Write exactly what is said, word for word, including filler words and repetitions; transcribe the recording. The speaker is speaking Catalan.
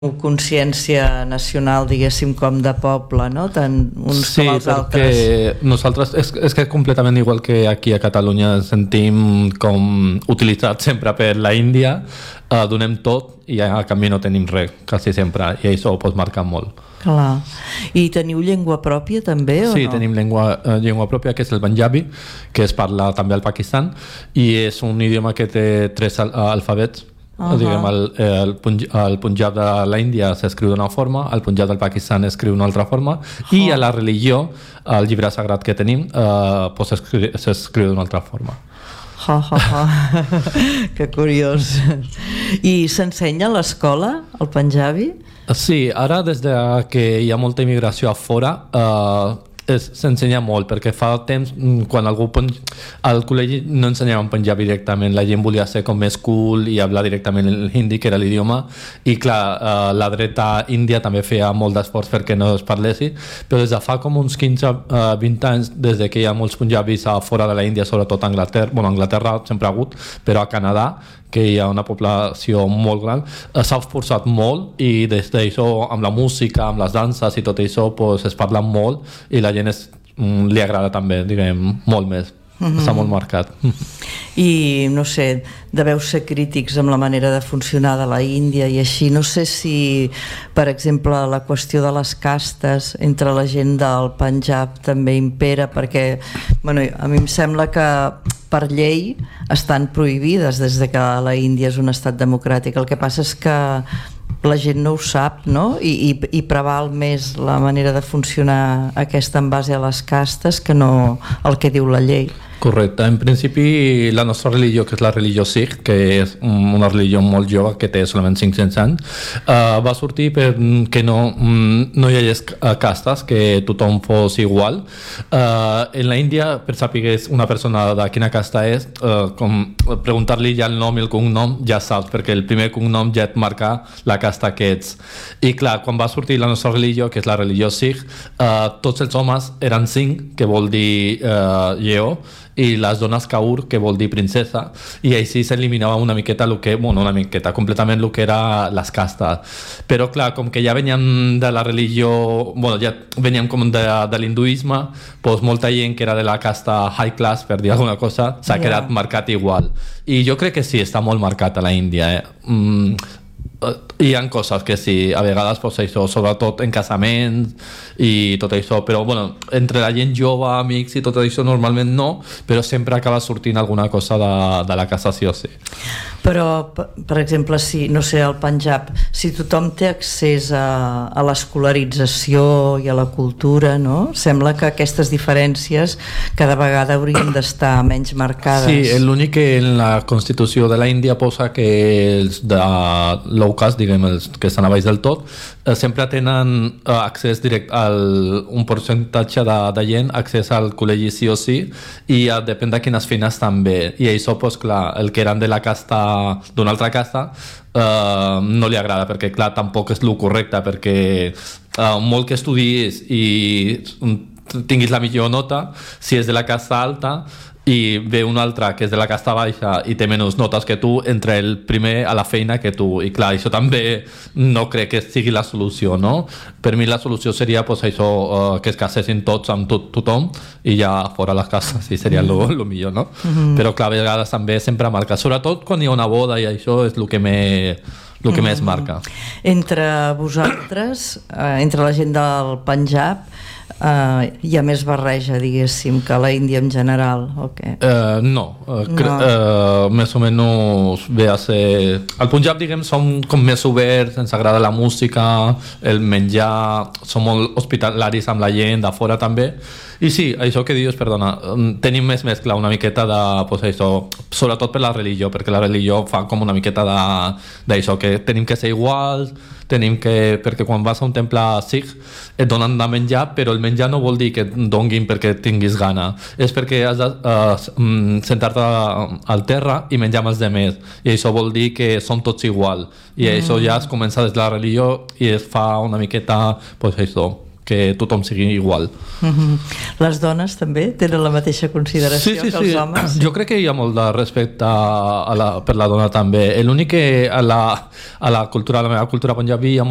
consciència nacional, diguéssim, com de poble, no? Tant uns sí, com els altres. Sí, perquè nosaltres, és, és que completament igual que aquí a Catalunya ens sentim com utilitzats sempre per la Índia, eh, donem tot i a canvi no tenim res, quasi sempre, i això ho pots marcar molt. Clar. I teniu llengua pròpia també o sí, no? Sí, tenim llengua, eh, llengua pròpia, que és el Punjabi, que es parla també al Pakistan, i és un idioma que té tres al alfabets. Uh-huh. Diguem, el, el, el Punjab de l'Índia s'escriu d'una forma, el Punjab del Pakistan s'escriu d'una altra forma, uh-huh. i a la religió, el llibre sagrat que tenim, eh, pues s'escriu d'una altra forma. Ha, ha, ha. Que curiós. I s'ensenya a l'escola el Punjabi? Sí, ara des de que hi ha molta immigració a fora, eh, s'ensenya molt, perquè fa temps quan algú al col·legi no ensenyaven punjabi directament, la gent volia ser com més cool i parlar directament el hindi, que era l'idioma, i clar, la dreta índia també feia molt d'esforç perquè no es parlessi, però des de fa com uns quinze a vint anys, des de que hi ha molts punjabis a fora de la Índia, sobretot a Anglaterra, bueno, a Anglaterra sempre ha hagut, però a Canadà, que hi ha una població molt gran, s'ha esforçat molt i des d'això, amb la música, amb les danses i tot això, pues, es parla molt i la gent es, li agrada també, diguem, molt més. Mm-hmm. Està molt marcat. I, no sé, deveu ser crítics amb la manera de funcionar de la Índia i així. No sé si, per exemple, la qüestió de les castes entre la gent del Punjab també impera, perquè bueno, a mi em sembla que per llei estan prohibides des de que la Índia és un estat democràtic. El que passa és que la gent no ho sap, no? I, i, i preval més la manera de funcionar aquesta en base a les castes que no el que diu la llei. Correcte. En principi, la nostra religió, que és la religió Sikh, que és una religió molt jove, que té solament cinc-cents anys, uh, va sortir perquè no, no hi hagués castes, que tothom fos igual. Uh, en la Índia, per saber una persona de quina casta és, uh, com preguntar-li ja el nom i el cognom, ja saps, perquè el primer cognom ja et marca la casta que ets. I clar, quan va sortir la nostra religió, que és la religió Sikh, uh, tots els homes eren cinc, que vol dir uh, lleó, i les dones Kaur, que vol dir princesa, i així s'eliminava una miqueta el que, bueno, una miqueta, completament el que era les castes. Però clar, com que ja venien de la religió, bueno, ja venien com de, de l'hinduisme, doncs molta gent que era de la casta high class, per dir alguna cosa, s'ha yeah. quedat marcat igual. I jo crec que sí, està molt marcat a la Índia, eh? Mm, hi ha coses que sí, a vegades pues, això, sobretot en casaments i tot això, però bueno, entre la gent jove, amics i tot això normalment no, però sempre acaba sortint alguna cosa de, de la casa sí o sí. Però, per exemple, si, no sé, al Punjab, si tothom té accés a, a l'escolarització i a la cultura, no? Sembla que aquestes diferències cada vegada haurien d'estar menys marcades. Sí, l'únic que en la Constitució de la Índia posa que els de low caste, diguem, els que estan a baix del tot, eh, sempre tenen eh, accés directe al un percentatge de, de gent, accés al col·legi sí o sí, i eh, depèn de quines feines també. I això, pues, clar, el que eren de la casta d'una altra casa uh, no li agrada, perquè clar, tampoc és el correcte, perquè uh, molt que estudies i tinguis la millor nota, si és de la casta alta i ve un altre que és de la casta baixa i té menys notes que tu, entre el primer a la feina que tu, i clar, això també no crec que sigui la solució, no? Per mi la solució seria pues, això, uh, que es casessin tots amb tot, tothom i ja fora les cases, sí, seria el mm. millor, no? Mm-hmm. Però clar, a vegades també sempre marca, sobretot quan hi ha una boda, i això és el que més el que mm. més marca. Entre vosaltres, eh, entre la gent del Punjab, Uh, hi ha més barreja, diguéssim, que a la Índia en general, o què? Uh, no, uh, no. Uh, més o menys ve a ser... Al Punjab, diguem, som com més oberts, ens agrada la música, el menjar, som molt hospitalaris amb la gent de fora també, i sí, això que dius, perdona, tenim més mescla una miqueta de, pues això, sobretot per la religió, perquè la religió fa com una miqueta d'això, que tenim que ser iguals, tenim que, perquè quan vas a un temple Sikh et donen de menjar, però el menjar no vol dir que et donguin perquè tinguis gana, és perquè has de uh, sentar-te al terra i menjar amb els demés, i això vol dir que som tots igual, i mm. això ja es comença des de la religió i es fa una miqueta, pues això, que tothom sigui igual. Mm-hmm. Les dones també tenen la mateixa consideració sí, sí, que els sí. homes? Jo crec que hi ha molt de respecte a la, per la dona també. L'únic que a la, a la cultura, a la meva cultura punjabi hi ha